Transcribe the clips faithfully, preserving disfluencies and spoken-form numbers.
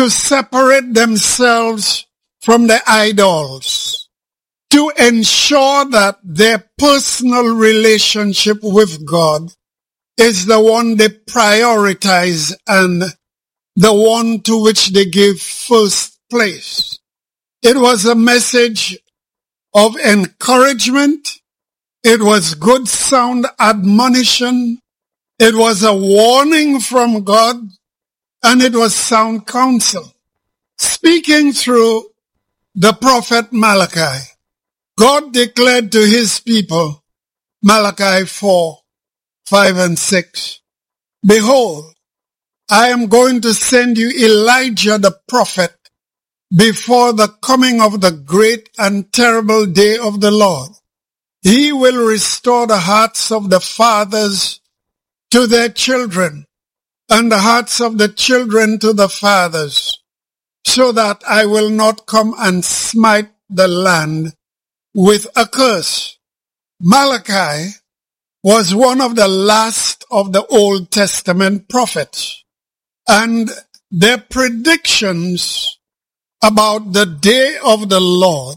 to separate themselves from the idols, to ensure that their personal relationship with God is the one they prioritize and the one to which they give first place. It was a message of encouragement. It was good sound admonition. It was a warning from God, and it was sound counsel. Speaking through the prophet Malachi, God declared to his people, Malachi four, five and six, "Behold, I am going to send you Elijah the prophet before the coming of the great and terrible day of the Lord. He will restore the hearts of the fathers to their children, and the hearts of the children to the fathers, so that I will not come and smite the land with a curse." Malachi was one of the last of the Old Testament prophets, and their predictions about the day of the Lord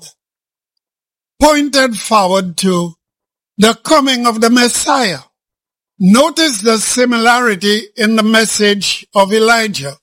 pointed forward to the coming of the Messiah. Notice the similarity in the message of Elijah.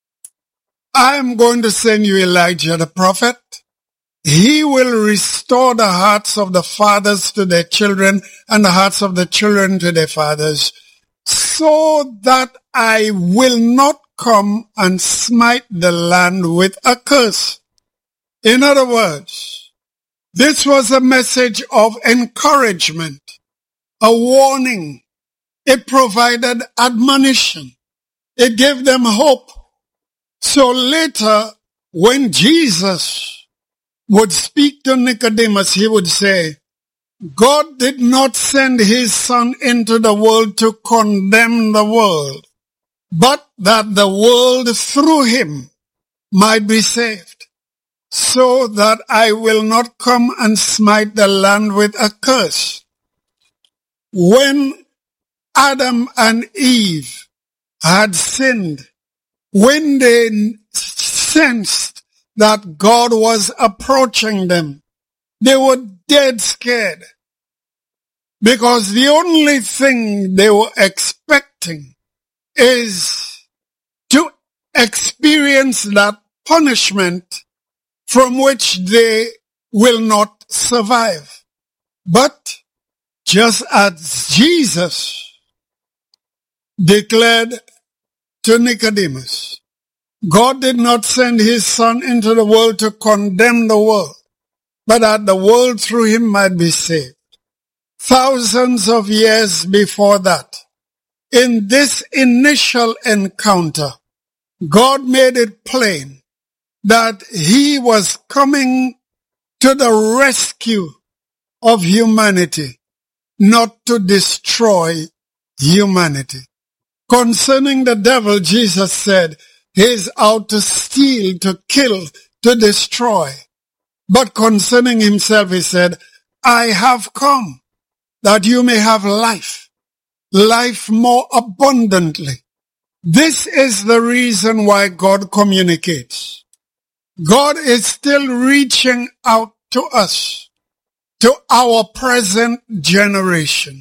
"I am going to send you Elijah the prophet. He will restore the hearts of the fathers to their children and the hearts of the children to their fathers, so that I will not come and smite the land with a curse." In other words, this was a message of encouragement, a warning. It provided admonition. It gave them hope. So later, when Jesus would speak to Nicodemus, he would say, God did not send his Son into the world to condemn the world, but that the world through him might be saved, so that I will not come and smite the land with a curse. When Adam and Eve had sinned, when they sensed that God was approaching them, they were dead scared, because the only thing they were expecting is to experience that punishment from which they will not survive. But just as Jesus declared to Nicodemus, God did not send his Son into the world to condemn the world, but that the world through him might be saved. Thousands of years before that, in this initial encounter, God made it plain that he was coming to the rescue of humanity, not to destroy humanity. Concerning the devil, Jesus said, he is out to steal, to kill, to destroy. But concerning himself, he said, I have come that you may have life, life more abundantly. This is the reason why God communicates. God is still reaching out to us, to our present generation.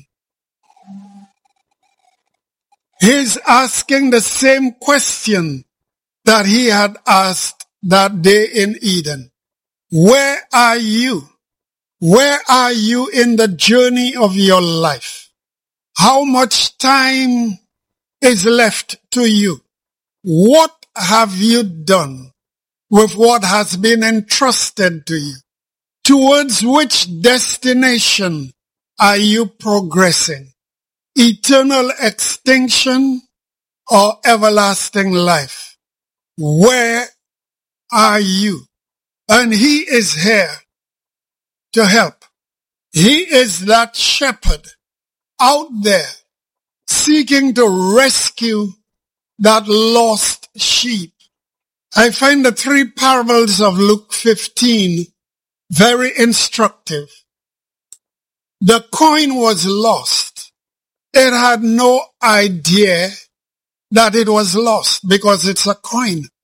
He's asking the same question that he had asked that day in Eden. Where are you? Where are you in the journey of your life? How much time is left to you? What have you done with what has been entrusted to you? Towards which destination are you progressing? Eternal extinction or everlasting life? Where are you? And he is here to help. He is that shepherd out there seeking to rescue that lost sheep. I find the three parables of Luke fifteen very instructive. The coin was lost. It had no idea that it was lost because it's a coin.